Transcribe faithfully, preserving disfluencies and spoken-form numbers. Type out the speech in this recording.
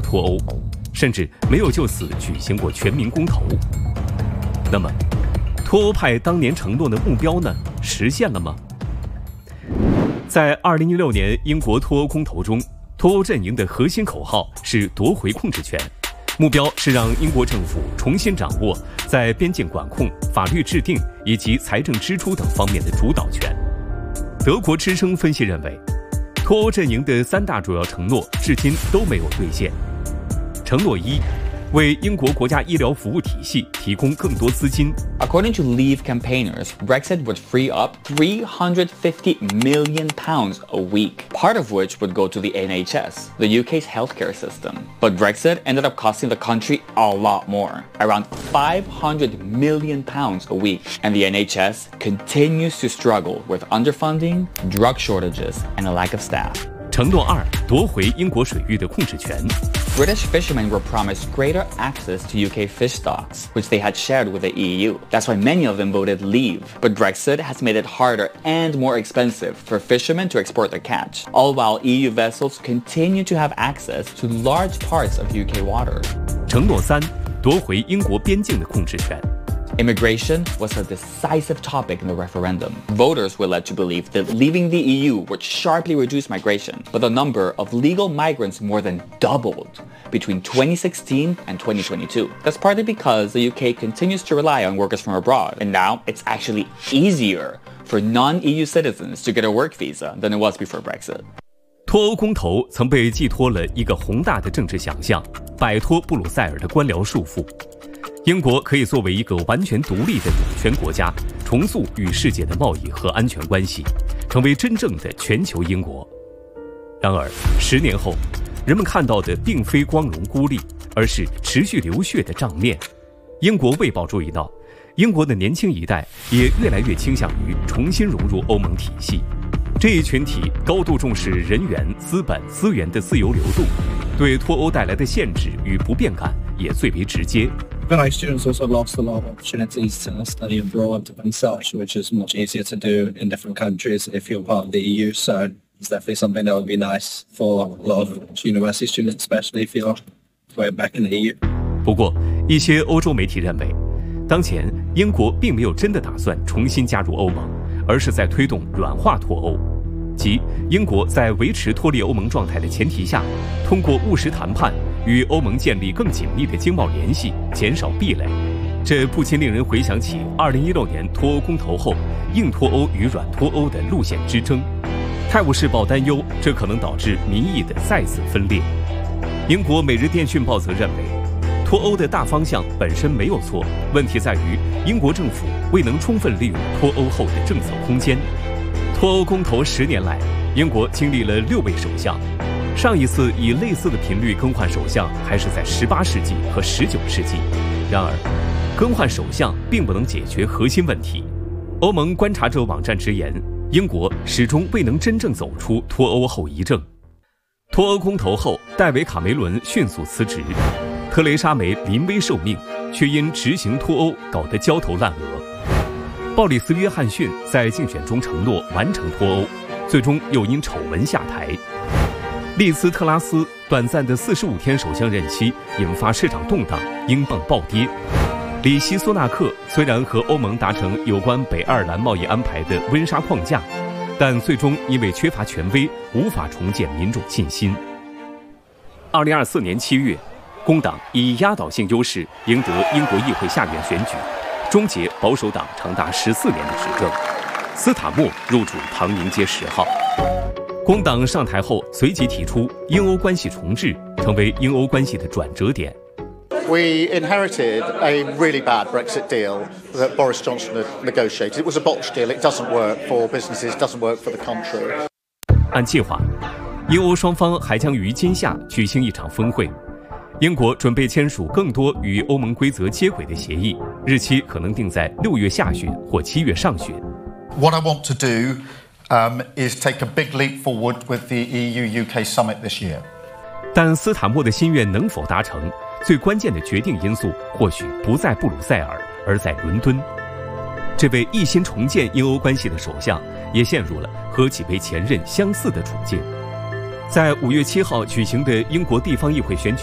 脱欧，甚至没有就此举行过全民公投。那么，脱欧派当年承诺的目标呢，实现了吗？在二零一六年英国脱欧公投中，脱欧阵营的核心口号是夺回控制权，目标是让英国政府重新掌握在边境管控、法律制定以及财政支出等方面的主导权。德国之声分析认为，脱欧阵营的三大主要承诺至今都没有兑现。承诺一，为英国国家医疗服务体系提供更多资金。 According to Leave campaigners, Brexit would free up three hundred fifty million pounds a week, part of which would go to the N H S, the U K's healthcare system. But Brexit ended up costing the country a lot more, around five hundred million pounds a week. And the N H S continues to struggle with underfunding, drug shortages, and a lack of staff. 承诺二，夺回英国水域的控制权。 British fishermen were promised greater access to U K fish stocks, which they had shared with the E U. That's why many of them voted leave. But Brexit has made it harder and more expensive for fishermen to export their catch, all while E U vessels continue to have access to large parts of U K waters. 承诺三，夺回英国边境的控制权。 Immigration was a decisive topic in the referendum. Voters were led to believe that leaving the E U would sharply reduce migration, but the number of legal migrants more than doubled between twenty sixteen and twenty twenty-two. That's partly because the U K continues to rely on workers from abroad, and now it's actually easier for non-E U citizens to get a work visa than it was before Brexit. 脱欧公投曾被寄托了一个宏大的政治想象，摆脱布鲁塞尔的官僚束缚。英国可以作为一个完全独立的主权国家，重塑与世界的贸易和安全关系，成为真正的全球英国。然而，十年后，人们看到的并非光荣孤立，而是持续流血的账面。英国卫报注意到，英国的年轻一代也越来越倾向于重新融入欧盟体系。这一群体高度重视人员、资本、资源的自由流动，对脱欧带来的限制与不便感也最为直接。 Many students also lost a lot of opportunities to study abroad and such, which is much easier to do in different countries if you're part of the E U. So it's definitely something that would be nice for a lot of university students, especially if you're going back in the E U. 不过，一些欧洲媒体认为，当前英国并没有真的打算重新加入欧盟，而是在推动软化脱欧，即英国在维持脱离欧盟状态的前提下，通过务实谈判与欧盟建立更紧密的经贸联系，减少壁垒。这不禁令人回想起二零一六年脱欧公投后硬脱欧与软脱欧的路线之争。泰晤士报担忧，这可能导致民意的再次分裂。英国每日电讯报则认为，脱欧的大方向本身没有错，问题在于英国政府未能充分利用脱欧后的政策空间。脱欧公投十年来，英国经历了六位首相，上一次以类似的频率更换首相还是在十八世纪和十九世纪。然而，更换首相并不能解决核心问题。欧盟观察者网站直言，英国始终未能真正走出脱欧后遗症。脱欧公投后，戴维·卡梅伦迅速辞职，特蕾莎梅临危受命，却因执行脱欧搞得焦头烂额。鲍里斯·约翰逊在竞选中承诺完成脱欧，最终又因丑闻下台。利兹·特拉斯短暂的四十五天首相任期引发市场动荡，英镑暴跌。里希·苏纳克虽然和欧盟达成有关北爱尔兰贸易安排的温莎框架，但最终因为缺乏权威，无法重建民众信心。二零二四年七月，工党以压倒性优势赢得英国议会下院选举，终结保守党长达十四年的执政。斯塔默入主唐宁街十号。工党上台后，随即提出英欧关系重置，成为英欧关系的转折点。 We inherited a really bad Brexit deal that Boris Johnson had negotiated. It was a botched deal. It doesn't work for businesses, doesn't work for the country. 按计划，英欧双方还将于今夏举行一场峰会。英国准备签署更多与欧盟规则接轨的协议，日期可能定在六月下旬或七月上旬。 What I want to do Um, is take a big leap forward with the E U-U K summit this year. 但斯坦默的心愿能否达成，最关键的决定因素或许不在布鲁塞尔，而在伦敦。这位一心重建英欧关系的首相，也陷入了和几位前任相似的处境。在五月七号举行的英国地方议会选举